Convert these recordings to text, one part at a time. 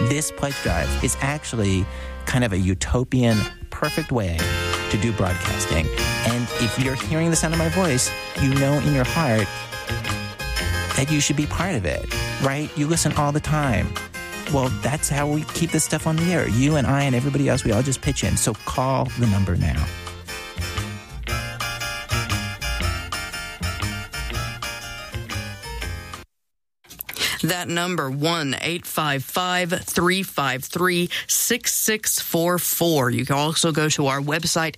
This pledge drive is actually kind of a utopian, perfect way to do broadcasting. And if you're hearing the sound of my voice, you know in your heart that you should be part of it, right? You listen all the time. Well, that's how we keep this stuff on the air. You and I and everybody else, we all just pitch in. So call the number now. That number, 1-855-353-6644. You can also go to our website,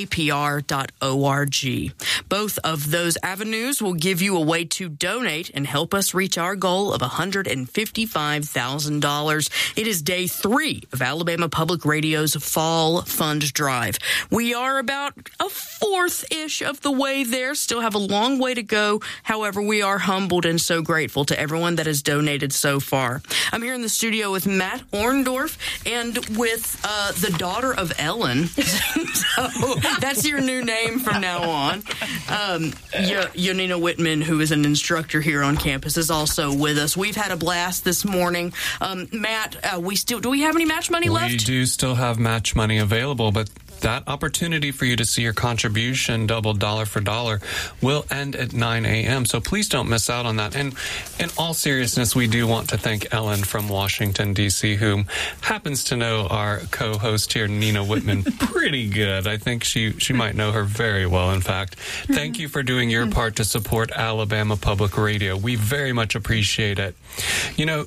apr.org. Both of those avenues will give you a way to donate and help us reach our goal of $155,000. It is day 3 of Alabama Public Radio's Fall Fund Drive. We are about a fourth-ish of the way there. Still have a long way to go. However, we are humbled and so grateful to everyone that has donated so far. I'm here in the studio with Matt Orndorff and with the daughter of Ellen. So that's your new name from now on. Yonina Whitman, who is an instructor here on campus, is also with us. We've had a blast this morning. Matt, do we have any match money left? We do still have match money available, but that opportunity for you to see your contribution doubled dollar for dollar will end at 9 a.m., so please don't miss out on that. And in all seriousness, we do want to thank Ellen from Washington, D.C., whom happens to know our co-host here, Nina Whitman, pretty good. I think she might know her very well, in fact. Thank you for doing your part to support Alabama Public Radio. We very much appreciate it. You know,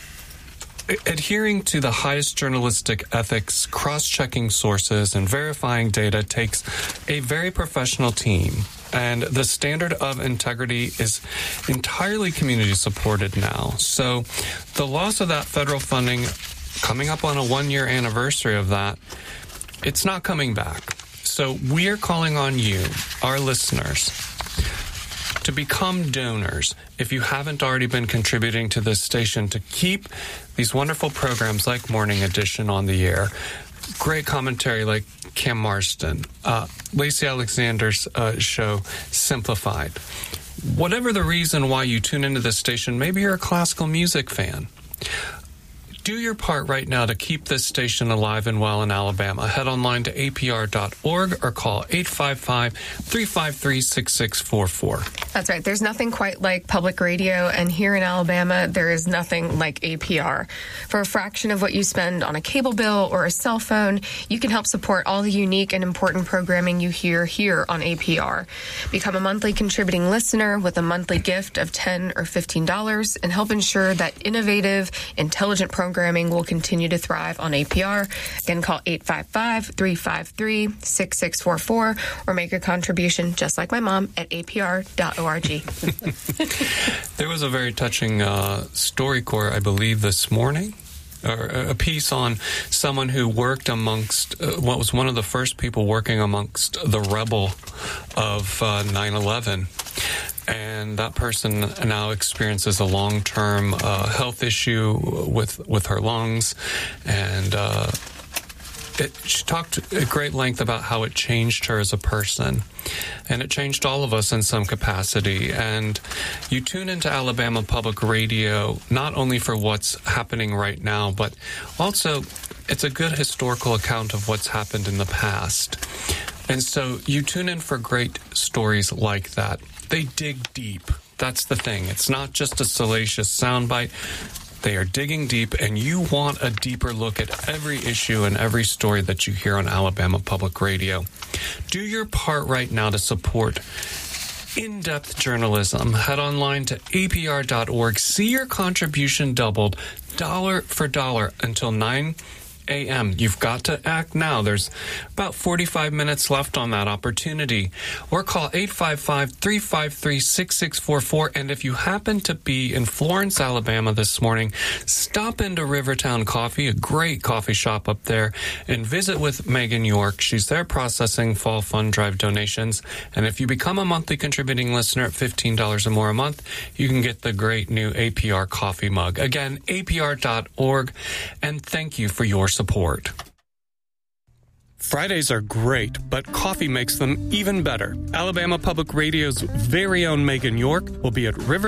adhering to the highest journalistic ethics, cross-checking sources, and verifying data takes a very professional team. And the standard of integrity is entirely community-supported now. So the loss of that federal funding, coming up on a 1-year anniversary of that, it's not coming back. So we are calling on you, our listeners, to become donors if you haven't already been contributing to this station to keep these wonderful programs like Morning Edition on the air. Great commentary like Cam Marston, Lacey Alexander's show, Simplified. Whatever the reason why you tune into this station, maybe you're a classical music fan. Do your part right now to keep this station alive and well in Alabama. Head online to apr.org or call 855-353-6644. That's right. There's nothing quite like public radio, and here in Alabama, there is nothing like APR. For a fraction of what you spend on a cable bill or a cell phone, you can help support all the unique and important programming you hear here on APR. Become a monthly contributing listener with a monthly gift of $10 or $15 and help ensure that innovative, intelligent programming will continue to thrive on APR. Again, call 855-353-6644 or make a contribution just like my mom at apr.org. There was a very touching story, Cora, I believe, this morning, or a piece on someone who worked amongst what was one of the first people working amongst the rebel of 9/11. And that person now experiences a long-term health issue with her lungs. And she talked at great length about how it changed her as a person. And it changed all of us in some capacity. And you tune into Alabama Public Radio not only for what's happening right now, but also it's a good historical account of what's happened in the past. And so you tune in for great stories like that. They dig deep. That's the thing. It's not just a salacious soundbite. They are digging deep, and you want a deeper look at every issue and every story that you hear on Alabama Public Radio. Do your part right now to support in-depth journalism. Head online to apr.org. See your contribution doubled dollar for dollar until 9 a.m. You've got to act now. There's about 45 minutes left on that opportunity. Or call 855-353-6644. And if you happen to be in Florence, Alabama this morning, stop into Rivertown Coffee, a great coffee shop up there, and visit with Megan York. She's there processing Fall Fund Drive donations. And if you become a monthly contributing listener at $15 or more a month, you can get the great new APR coffee mug. Again, apr.org. And thank you for your support. Fridays are great, but coffee makes them even better. Alabama Public Radio's very own Megan York will be at River